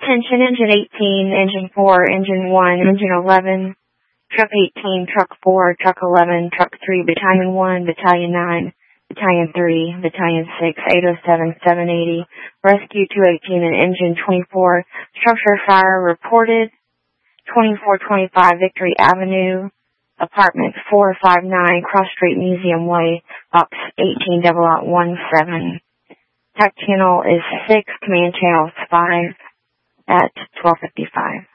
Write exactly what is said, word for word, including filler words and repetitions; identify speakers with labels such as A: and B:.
A: Attention, Engine eighteen, Engine four, Engine one, Engine eleven, Truck eighteen, Truck four, Truck eleven, Truck three, Battalion one, Battalion nine, Battalion three, Battalion six, eight oh seven, seven eighty, Rescue two eighteen, and Engine twenty-four. Structure fire reported, twenty-four twenty-five Victory Avenue, Apartment four five nine, Cross Street, Museum Way, Box eighteen, double out one seven. Tech channel is six, command channel is five at twelve fifty-five.